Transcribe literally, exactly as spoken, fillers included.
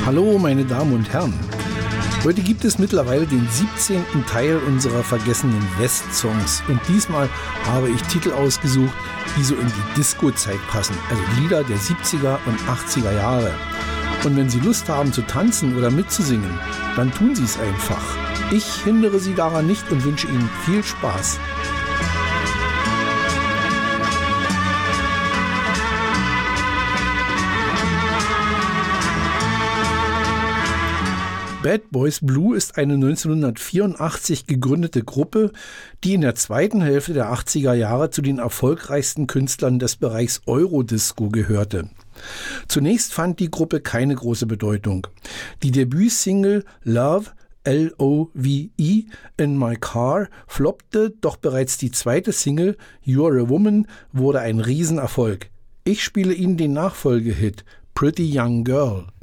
Hallo meine Damen und Herren. Heute gibt es mittlerweile den siebzehnten Teil unserer vergessenen West-Songs und diesmal habe ich Titel ausgesucht, die so in die Disco-Zeit passen, also Lieder der siebziger und achtziger Jahre. Und wenn Sie Lust haben zu tanzen oder mitzusingen, dann tun Sie es einfach. Ich hindere Sie daran nicht und wünsche Ihnen viel Spaß. Bad Boys Blue ist eine neunzehnhundertvierundachtzig gegründete Gruppe, die in der zweiten Hälfte der achtziger Jahre zu den erfolgreichsten Künstlern des Bereichs Eurodisco gehörte. Zunächst fand die Gruppe keine große Bedeutung. Die Debütsingle Love, L O V E, In My Car floppte, doch bereits die zweite Single You're a Woman wurde ein Riesenerfolg. Ich spiele Ihnen den Nachfolgehit Pretty Young Girl.